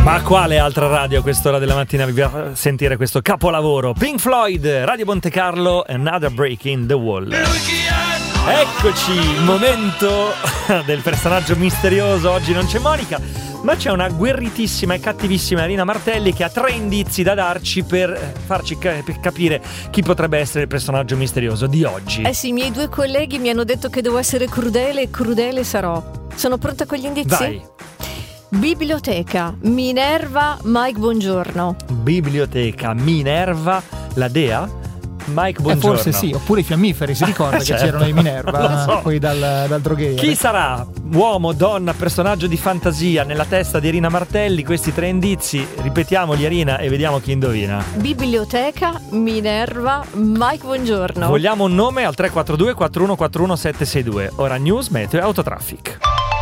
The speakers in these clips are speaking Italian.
Ma quale altra radio a quest'ora della mattina vi fa sentire questo capolavoro? Pink Floyd, Radio Monte Carlo, Another Break in the Wall. Eccoci, il momento del personaggio misterioso. Oggi non c'è Monica, ma c'è una guerritissima e cattivissima Rina Martelli che ha 3 indizi da darci per farci per capire chi potrebbe essere il personaggio misterioso di oggi. Eh sì, i miei 2 colleghi mi hanno detto che devo essere crudele e crudele sarò. Sono pronta con gli indizi? Vai. Biblioteca, Minerva, Mike Buongiorno. Biblioteca, Minerva, la Dea? Mike Buongiorno. Forse sì, oppure i fiammiferi, si ricorda certo. che c'erano i Minerva so. poi dal droghiere. Chi sarà? Uomo, donna, personaggio di fantasia nella testa di Rina Martelli? Questi 3 indizi, ripetiamoli Rina e vediamo chi indovina. Biblioteca, Minerva, Mike Buongiorno. Vogliamo un nome al 342 4141 762. Ora news, meteo e autotraffic.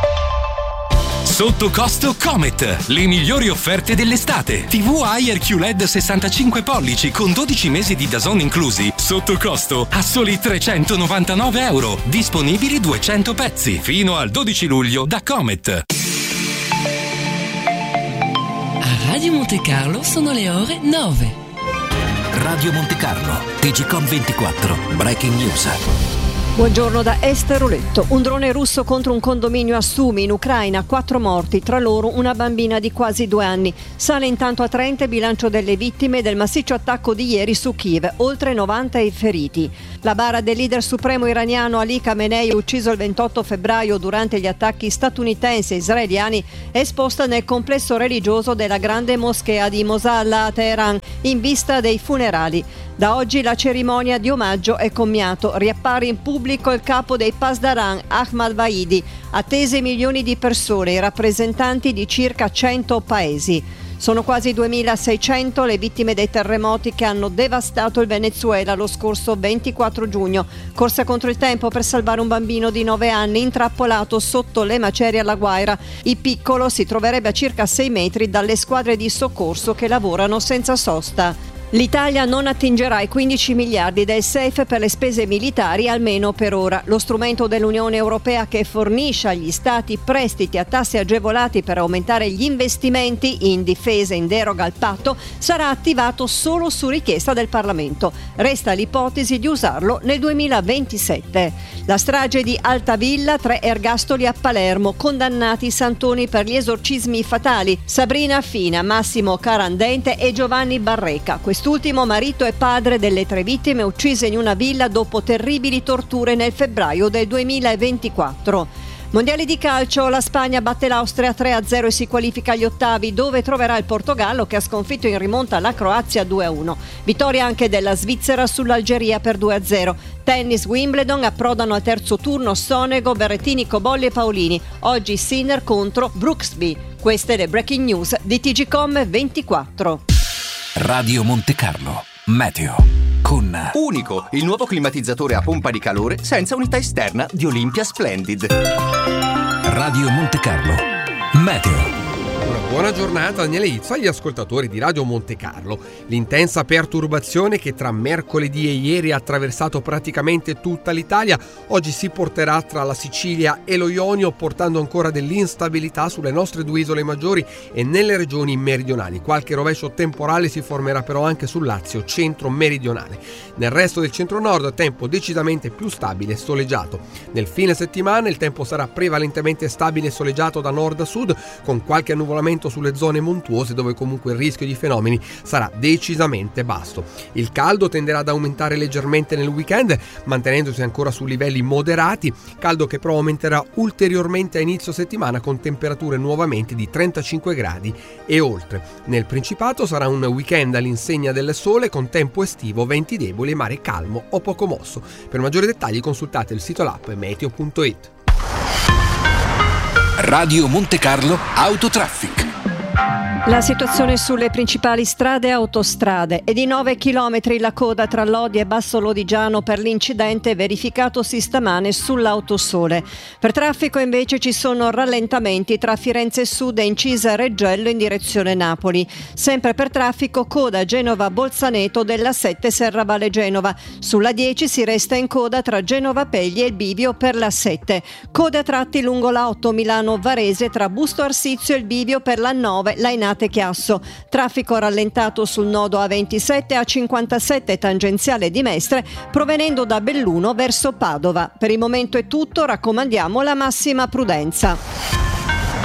Sotto costo Comet, le migliori offerte dell'estate. TV Haier QLED 65 pollici con 12 mesi di DAZN inclusi. Sotto costo a soli €399. Disponibili 200 pezzi. Fino al 12 luglio da Comet. A Radio Monte Carlo sono le ore 9. Radio Monte Carlo, TGCOM 24, Breaking News. Buongiorno da Esther Oletto. Un drone russo contro un condominio a Sumi in Ucraina, 4 morti, tra loro una bambina di quasi 2 anni. Sale intanto a 30 il bilancio delle vittime del massiccio attacco di ieri su Kiev, oltre 90 i feriti. La bara del leader supremo iraniano Ali Khamenei, ucciso il 28 febbraio durante gli attacchi statunitensi e israeliani, è esposta nel complesso religioso della grande moschea di Mosalla a Teheran, in vista dei funerali. Da oggi la cerimonia di omaggio è commiato. Riappare in pubblico il capo dei Pasdaran, Ahmad Vahidi. Attese milioni di persone, i rappresentanti di circa 100 paesi. Sono quasi 2600 le vittime dei terremoti che hanno devastato il Venezuela lo scorso 24 giugno. Corsa contro il tempo per salvare un bambino di 9 anni intrappolato sotto le macerie alla Guaira. Il piccolo si troverebbe a circa 6 metri dalle squadre di soccorso che lavorano senza sosta. L'Italia non attingerà i 15 miliardi del SEF per le spese militari, almeno per ora. Lo strumento dell'Unione Europea che fornisce agli Stati prestiti a tassi agevolati per aumentare gli investimenti in difesa in deroga al patto sarà attivato solo su richiesta del Parlamento. Resta l'ipotesi di usarlo nel 2027. La strage di Altavilla, 3 ergastoli a Palermo, condannati i santoni per gli esorcismi fatali. Sabrina Fina, Massimo Carandente e Giovanni Barreca. Quest'ultimo marito e padre delle 3 vittime uccise in una villa dopo terribili torture nel febbraio del 2024. Mondiali di calcio, la Spagna batte l'Austria 3-0 e si qualifica agli ottavi, dove troverà il Portogallo che ha sconfitto in rimonta la Croazia 2-1. Vittoria anche della Svizzera sull'Algeria per 2-0. Tennis, Wimbledon, approdano al terzo turno Sonego, Berrettini, Cobolli e Paolini. Oggi Sinner contro Brooksby. Queste le breaking news di TGCOM 24. Radio Monte Carlo, meteo con Unico, il nuovo climatizzatore a pompa di calore senza unità esterna di Olympia Splendid. Radio Monte Carlo, meteo. Una buona giornata Daniele Izzo agli ascoltatori di Radio Monte Carlo. L'intensa perturbazione che tra mercoledì e ieri ha attraversato praticamente tutta l'Italia oggi si porterà tra la Sicilia e lo Ionio, portando ancora dell'instabilità sulle nostre 2 isole maggiori e nelle regioni meridionali. Qualche rovescio temporale si formerà però anche sul Lazio centro-meridionale. Nel resto del centro-nord tempo decisamente più stabile e soleggiato. Nel fine settimana il tempo sarà prevalentemente stabile e soleggiato da nord a sud, con qualche annuvolamento sulle zone montuose dove comunque il rischio di fenomeni sarà decisamente basso. Il caldo tenderà ad aumentare leggermente nel weekend, mantenendosi ancora su livelli moderati, caldo che però aumenterà ulteriormente a inizio settimana con temperature nuovamente di 35 gradi e oltre. Nel Principato sarà un weekend all'insegna del sole con tempo estivo, venti deboli e mare calmo o poco mosso. Per maggiori dettagli consultate il sito l'app meteo.it. Radio Monte Carlo Autotraffic. La situazione sulle principali strade e autostrade è di 9 chilometri la coda tra Lodi e Basso Lodigiano per l'incidente verificatosi stamane sull'Autosole. Per traffico invece ci sono rallentamenti tra Firenze Sud e Incisa Reggello in direzione Napoli. Sempre per traffico coda Genova-Bolzaneto della 7 Serravalle Genova. Sulla 10 si resta in coda tra Genova Pegli e il bivio per la 7. Code a tratti lungo la 8 Milano Varese tra Busto Arsizio e il bivio per la 9 Lainate Chiasso. Traffico rallentato sul nodo A27 a 57 tangenziale di Mestre, provenendo da Belluno verso Padova. Per il momento è tutto, raccomandiamo la massima prudenza.